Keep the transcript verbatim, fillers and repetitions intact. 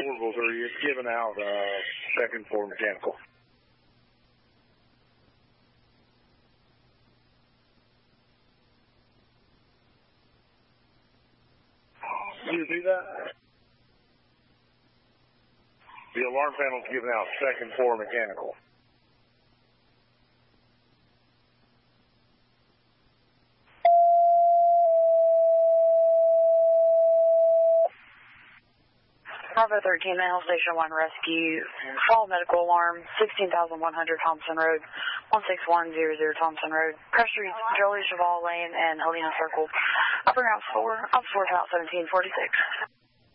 Orville three, it's giving out uh, second for mechanical. Can you repeat that? The alarm panel's giving out second for mechanical. Bravo thirteen, Manhole Station one Rescue, fall medical alarm, sixteen thousand one hundred Thompson Road, one six one zero zero Thompson Road, pressure Jolie Cheval Lane and Helena Circle. Upper House four, Ops four, seventeen forty-six.